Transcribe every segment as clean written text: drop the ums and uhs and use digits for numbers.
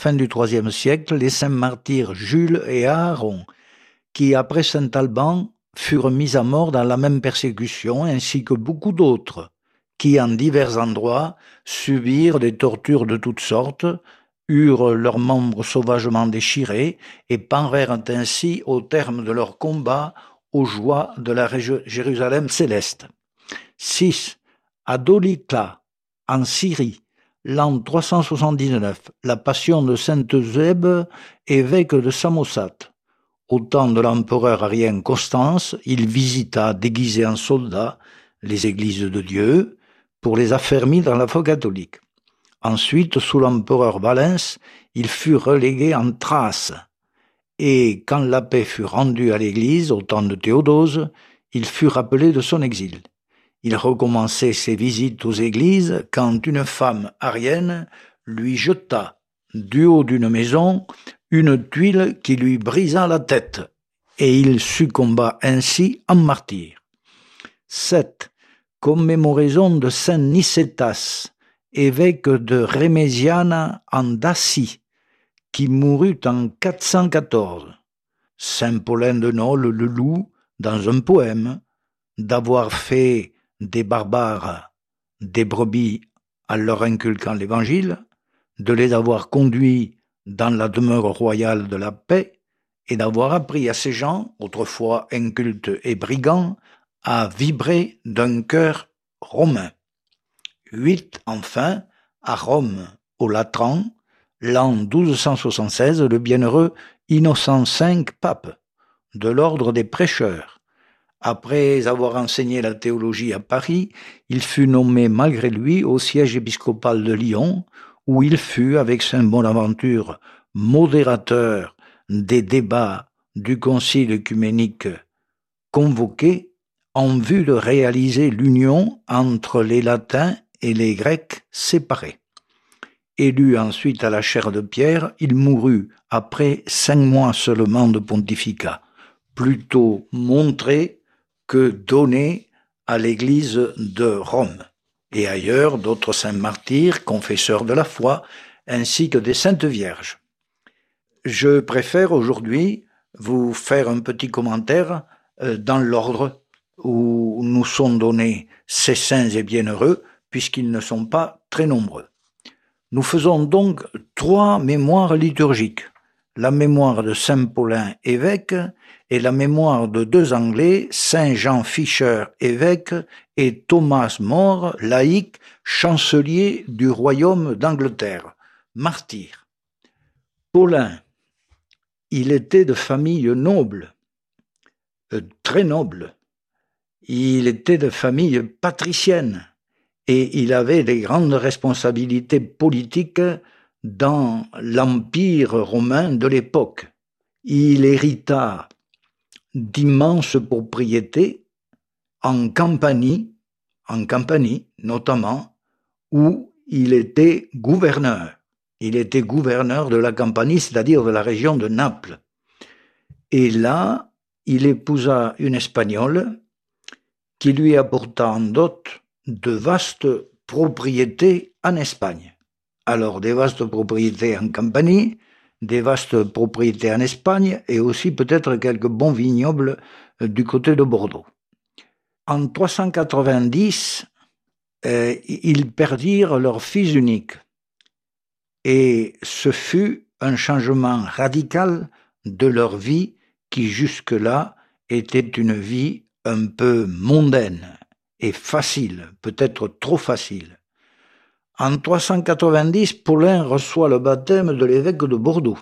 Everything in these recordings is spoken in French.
fin du IIIe siècle, les saints martyrs Jules et Aaron, qui, après saint Alban, furent mis à mort dans la même persécution, ainsi que beaucoup d'autres, qui, en divers endroits, subirent des tortures de toutes sortes, eurent leurs membres sauvagement déchirés et parvinrent ainsi, au terme de leur combat, aux joies de la Jérusalem céleste. 6. À Dolikla, en Syrie, l'an 379, la passion de saint Eusèbe, évêque de Samosate. Au temps de l'empereur arien Constance, il visita, déguisé en soldat, les églises de Dieu pour les affermir dans la foi catholique. Ensuite, sous l'empereur Valens, il fut relégué en Thrace. Et quand la paix fut rendue à l'Église, au temps de Théodose, il fut rappelé de son exil. Il recommençait ses visites aux églises quand une femme arienne lui jeta, du haut d'une maison, une tuile qui lui brisa la tête, et il succomba ainsi en martyr. 7. Commémoraison de saint Nicétas, évêque de Rémésiana en Dacie, qui mourut en 414. Saint Paulin de Nole le loue, dans un poème, d'avoir fait des barbares des brebis en leur inculquant l'évangile, de les avoir conduits dans la demeure royale de la paix, et d'avoir appris à ces gens, autrefois incultes et brigands, à vibrer d'un cœur romain. 8. Enfin, à Rome, au Latran, l'an 1276, le bienheureux Innocent V pape, de l'ordre des prêcheurs. Après avoir enseigné la théologie à Paris, il fut nommé malgré lui au siège épiscopal de Lyon, où il fut, avec saint Bonaventure, modérateur des débats du concile œcuménique convoqué en vue de réaliser l'union entre les latins et les grecs séparés. Élu ensuite à la chaire de Pierre, il mourut après 5 mois seulement de pontificat, plutôt montré que donné à l'Église de Rome, et ailleurs d'autres saints martyrs, confesseurs de la foi, ainsi que des saintes vierges. Je préfère aujourd'hui vous faire un petit commentaire dans l'ordre où nous sont donnés ces saints et bienheureux, puisqu'ils ne sont pas très nombreux. Nous faisons donc 3 mémoires liturgiques. La mémoire de saint Paulin, évêque, et la mémoire de 2 Anglais, saint Jean Fisher, évêque, et Thomas More, laïc, chancelier du royaume d'Angleterre, martyr. Paulin, il était de famille noble, très noble. Il était de famille patricienne et il avait des grandes responsabilités politiques dans l'empire romain de l'époque. Il hérita d'immenses propriétés en Campanie notamment, où il était gouverneur. Il était gouverneur de la Campanie, c'est-à-dire de la région de Naples. Et là, il épousa une Espagnole qui lui apporta en dot de vastes propriétés en Espagne. Alors, des vastes propriétés en Campanie, des vastes propriétés en Espagne et aussi peut-être quelques bons vignobles du côté de Bordeaux. En 390, ils perdirent leur fils unique. Et ce fut un changement radical de leur vie qui jusque-là était une vie un peu mondaine et facile, peut-être trop facile. En 390, Paulin reçoit le baptême de l'évêque de Bordeaux.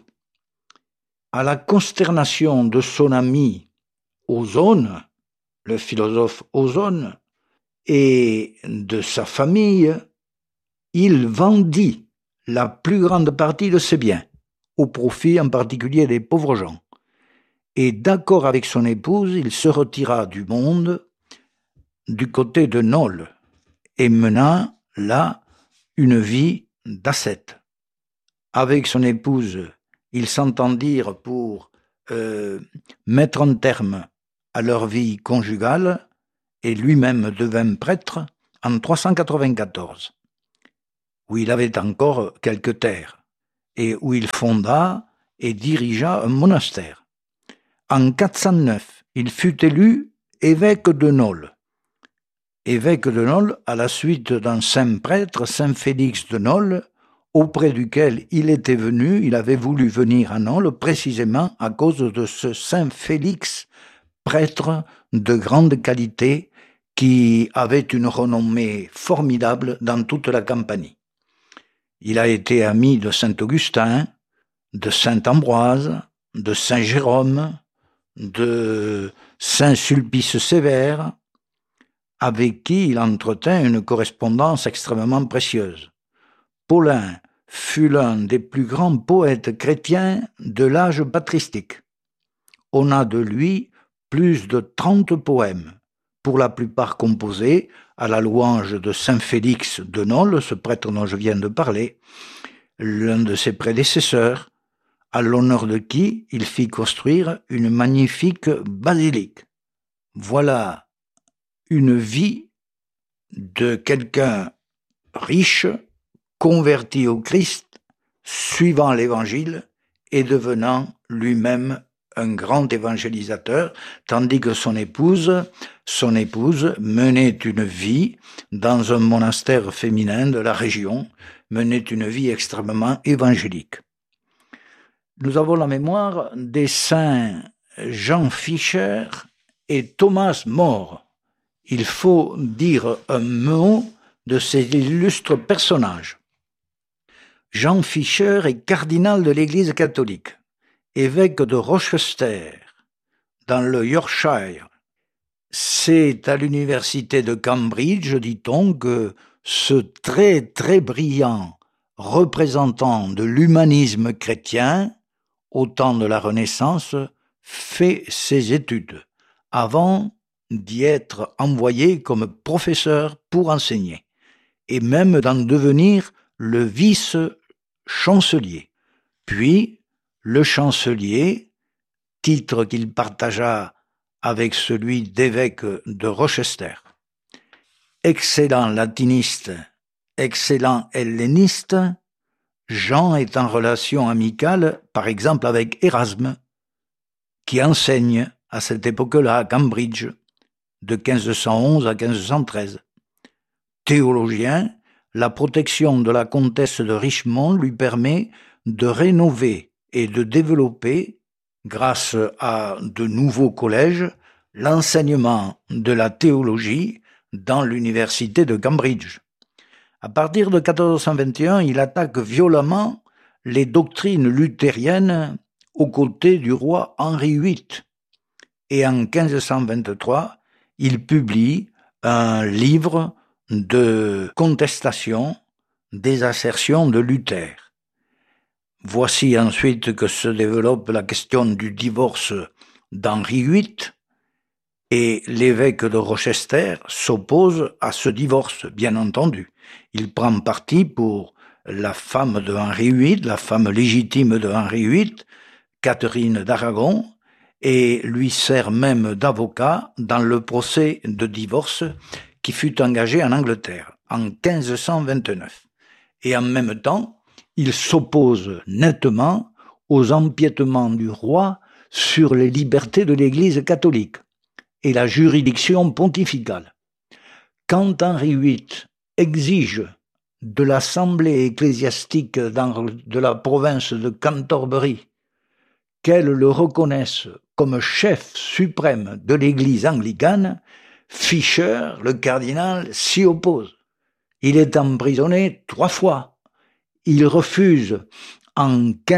À la consternation de son ami Ozone, le philosophe Ozone, et de sa famille, il vendit la plus grande partie de ses biens, au profit en particulier des pauvres gens. Et d'accord avec son épouse, il se retira du monde du côté de Nole et mena là une vie d'ascète. Avec son épouse, ils s'entendirent pour mettre un terme à leur vie conjugale et lui-même devint prêtre en 394, où il avait encore quelques terres. et où il fonda et dirigea un monastère. En 409, il fut élu évêque de Nole. Évêque de Nole à la suite d'un saint prêtre, saint Félix de Nole, auprès duquel il était venu, il avait voulu venir à Nole précisément à cause de ce saint Félix, prêtre de grande qualité, qui avait une renommée formidable dans toute la Campanie. Il a été ami de saint Augustin, de saint Ambroise, de saint Jérôme, de saint Sulpice Sévère, avec qui il entretint une correspondance extrêmement précieuse. Paulin fut l'un des plus grands poètes chrétiens de l'âge patristique. On a de lui plus de 30 poèmes, pour la plupart composés à la louange de saint Félix de Nole, ce prêtre dont je viens de parler, l'un de ses prédécesseurs, à l'honneur de qui il fit construire une magnifique basilique. Voilà une vie de quelqu'un riche, converti au Christ, suivant l'Évangile et devenant lui-même un grand évangélisateur, tandis que son épouse menait une vie dans un monastère féminin de la région, menait une vie extrêmement évangélique. Nous avons la mémoire des saints Jean Fischer et Thomas More. Il faut dire un mot de ces illustres personnages. Jean Fischer est cardinal de l'Église catholique, évêque de Rochester, dans le Yorkshire. C'est à l'université de Cambridge, dit-on, que ce très très brillant représentant de l'humanisme chrétien, au temps de la Renaissance, fait ses études, avant d'y être envoyé comme professeur pour enseigner, et même d'en devenir le vice-chancelier. Puis, le chancelier, titre qu'il partagea avec celui d'évêque de Rochester. Excellent latiniste, excellent helléniste, Jean est en relation amicale, par exemple, avec Érasme, qui enseigne à cette époque-là à Cambridge, de 1511 à 1513. Théologien, la protection de la comtesse de Richmond lui permet de rénover et de développer, grâce à de nouveaux collèges, l'enseignement de la théologie dans l'université de Cambridge. À partir de 1421, il attaque violemment les doctrines luthériennes aux côtés du roi Henri VIII. Et en 1523, il publie un livre de contestation des assertions de Luther. Voici ensuite que se développe la question du divorce d'Henri VIII, et l'évêque de Rochester s'oppose à ce divorce, bien entendu. Il prend parti pour la femme de Henri VIII, la femme légitime de Henri VIII, Catherine d'Aragon, et lui sert même d'avocat dans le procès de divorce qui fut engagé en Angleterre en 1529. Et en même temps, il s'oppose nettement aux empiétements du roi sur les libertés de l'Église catholique et la juridiction pontificale. Quand Henri VIII exige de l'assemblée ecclésiastique de la province de Canterbury qu'elle le reconnaisse comme chef suprême de l'Église anglicane, Fischer, le cardinal, s'y oppose. Il est emprisonné 3 fois. Il refuse en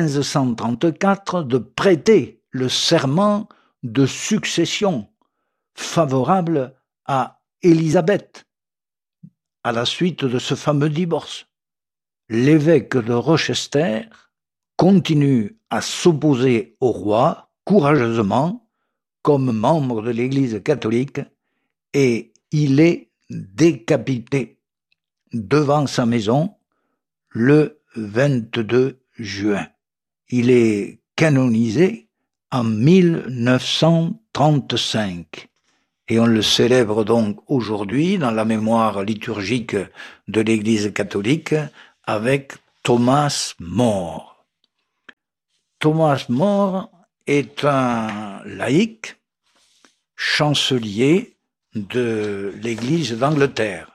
1534 de prêter le serment de succession favorable à Élisabeth à la suite de ce fameux divorce. L'évêque de Rochester continue à s'opposer au roi courageusement comme membre de l'Église catholique et il est décapité devant sa maison le 22 juin. Il est canonisé en 1935 et on le célèbre donc aujourd'hui dans la mémoire liturgique de l'Église catholique avec Thomas More. Thomas More est un laïc, chancelier de l'Église d'Angleterre.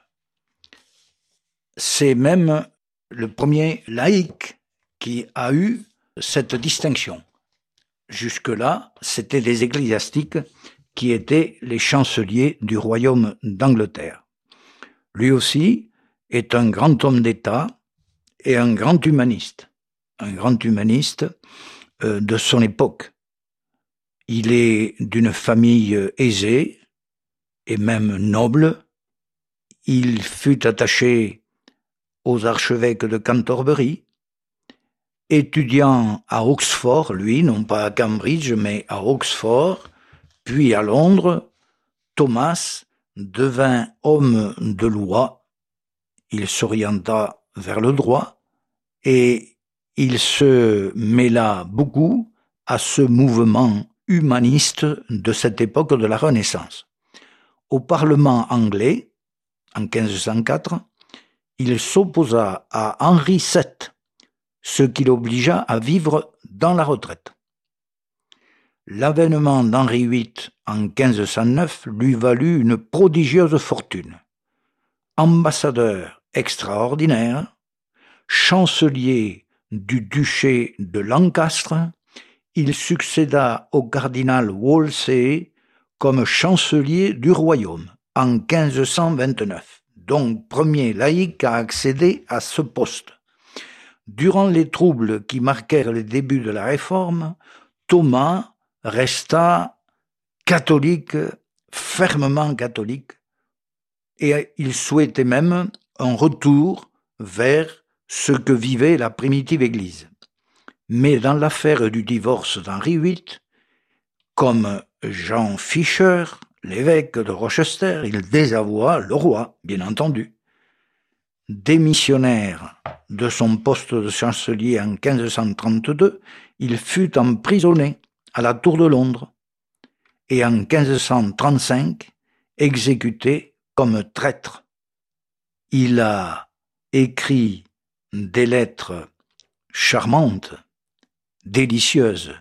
C'est même le premier laïc qui a eu cette distinction. Jusque-là, c'était les ecclésiastiques qui étaient les chanceliers du royaume d'Angleterre. Lui aussi est un grand homme d'État et un grand humaniste de son époque. Il est d'une famille aisée et même noble. Il fut attaché aux archevêques de Canterbury, étudiant à Oxford, lui, non pas à Cambridge, mais à Oxford, puis à Londres. Thomas devint homme de loi. Il s'orienta vers le droit et il se mêla beaucoup à ce mouvement humaniste de cette époque de la Renaissance. Au Parlement anglais, en 1504, il s'opposa à Henri VII, ce qui l'obligea à vivre dans la retraite. L'avènement d'Henri VIII en 1509 lui valut une prodigieuse fortune. Ambassadeur extraordinaire, chancelier du duché de Lancastre, il succéda au cardinal Wolsey comme chancelier du royaume en 1529, donc premier laïc à accéder à ce poste. Durant les troubles qui marquèrent les débuts de la Réforme, Thomas resta catholique, fermement catholique, et il souhaitait même un retour vers ce que vivait la primitive Église. Mais dans l'affaire du divorce d'Henri VIII, comme Jean Fisher, l'évêque de Rochester, il désavoua le roi, bien entendu. Démissionnaire de son poste de chancelier en 1532, il fut emprisonné à la Tour de Londres et en 1535 exécuté comme traître. Il a écrit des lettres charmantes, délicieuses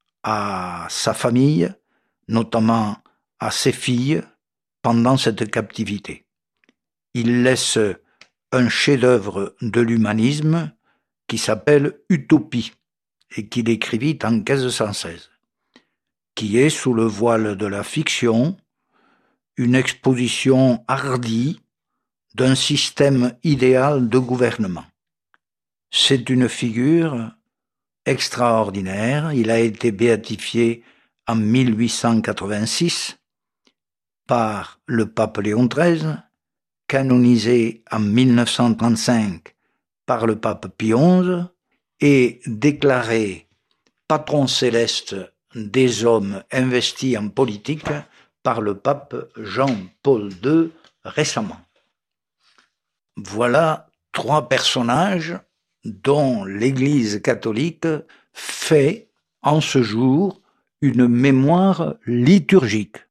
à sa famille, notamment à ses filles, pendant cette captivité. Il laisse un chef-d'œuvre de l'humanisme qui s'appelle Utopie et qu'il écrivit en 1516, qui est, sous le voile de la fiction, une exposition hardie d'un système idéal de gouvernement. C'est une figure extraordinaire. Il a été béatifié en 1886 par le pape Léon XIII, canonisé en 1935 par le pape Pie XI et déclaré patron céleste des hommes investis en politique par le pape Jean-Paul II récemment. Voilà 3 personnages dont l'Église catholique fait en ce jour une mémoire liturgique.